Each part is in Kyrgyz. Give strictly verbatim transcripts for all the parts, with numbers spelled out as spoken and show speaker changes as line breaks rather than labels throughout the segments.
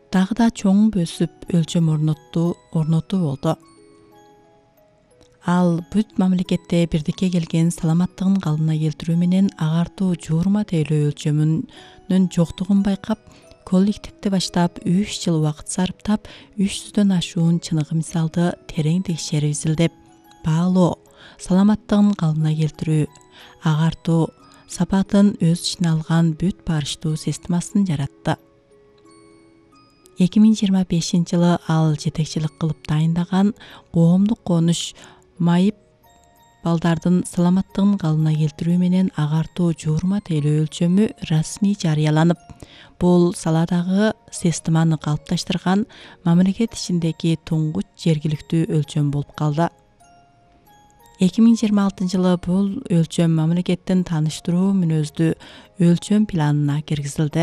дагы да чоң бөсүп өлчөм орноттуу орнотуу болду. Ал бүт мамлекетте бирдикке келген саламаттыгын калыбына келтирүү менен агартуу жуурма тейлөө өлчөмүнүн жоктугун байкап, коллективди баштап үч жыл убакыт сарптап, үч жүздөн ашуун чыныгы мисалды терең текшерип изилдеп, баалоо, саламаттыгын калыбына келтирүү, агартуу сапатын өз ичине алган бүт барыштуу системасын жаратты. эки миң жыйырма бешинчи жылы ал жетекчилик кылып дайындаган коомдук конуш майып балдардын саламаттыгын калыбына келтирүү менен агартуу жуурма тейлөө өлчөмү расмий жарыяланып, бул саладагы системаны калыпташтырган мамлекет ичиндеги туңгуч жергиликтүү өлчөм болуп калды. эки миң жыйырма алтынчы жылы бул өлчөм мамлекеттин тааныштыруу мүнөздүү өлчөм планына киргизилди.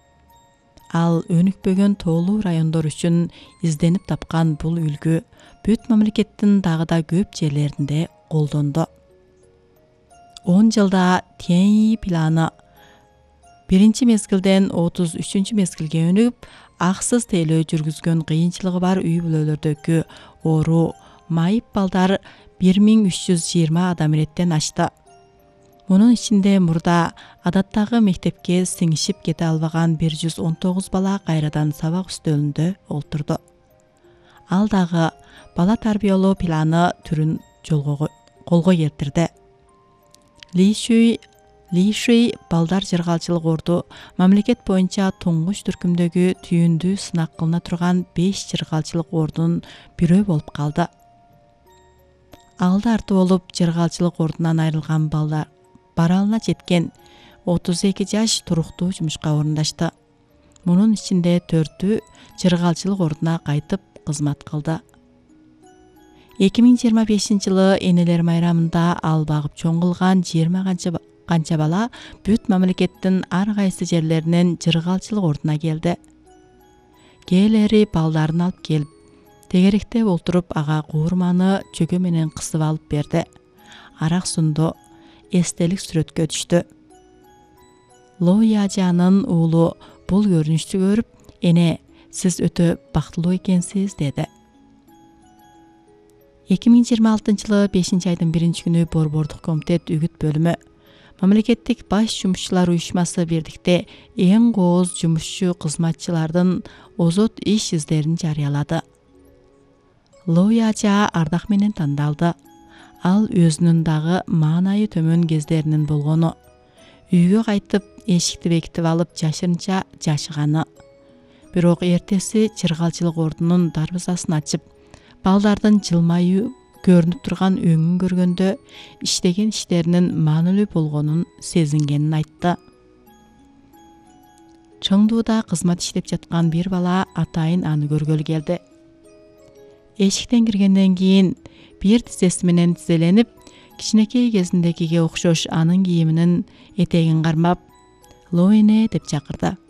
Ал өнүкпөгөн тоолуу райондор үчүн изденип тапкан бул үлгү бүт мамлекеттин дагы да көп жерлеринде колдонду. он жылда ТНИ планы биринчи мезгилден отуз үчүнчү мезгилге өнүгүп, аксыз тейлөө жүргүзгөн кыйынчылыгы бар үй бүлөлөрдөгү оору майып балдар бир миң үч жүз жыйырма адам иреттен ашты. Мунун ичинде мурда адаттагы мектепке сиңишип кете албаган бир жүз он тогуз бала кайрадан сабак үстөлүндө олтурду. Ал дагы бала тарбиялоо планы түрүн жолго колго келтирди. Лишүй Лишүй балдар жыргалчылык орду мамлекет боюнча туңгуч түркүмдөгү түйүндүү сынак кылына турган беш жыргалчылык ордунун бирөө болуп калды. Алды арты болуп жыргалчылык ордунан айрылган балдар баралына жеткен отуз эки жаш туруктуу жумушка орундашты. Мунун ичинде төртү жыргалчылык ордуна кайтып кызмат кылды. эки миң жыйырма бешинчи жылы энелер майрамында ал багып чоң кылган жыйырма канча канча бала бүт мамлекеттин ар кайсы жерлеринен жыргалчылык ордуна келди. Кээлери балдарын алып келип, тегеректеп олтуруп ага куурманы чөгө менен кысып алып берди. Арак сунду, эстелик сүрөткө түштү. Лояжанын уулу бул көрүнүштү көрүп, "Эне, сиз өтө бактылуу экенсиз" деди. эки миң жыйырма алтынчы жылы бешинчи айдын биринчи күнү Борбордук комитет үгүт бөлүмү Мамлекеттик баш жумушчулар уюшмасы бирдикте эң кооз жумушчу кызматчылардын озот иш издерин жарыялады. Лояжа ардак менен тандалды. Ал өзүнүн дагы маанайы төмөн кездеринин болгону, үйгө кайтып эшикти бекитип алып жашырынча жашыганы. Бирок эртеси жыргалчылык ордунун дарбазасын ачып, балдардын жылмайып көрүнүп турган өңүн көргөндө иштеген иштеринин маанилүү болгонун сезингенин айтты. Чоңдууда кызмат иштеп жаткан бир бала атайын аны көргөлү келди. Эшиктен киргенден кийин бир тизеси менен тизеленип, кичинекей кезиндегиге окшош анын кийиминин этегин кармап, "Лоэне" деп чакырды.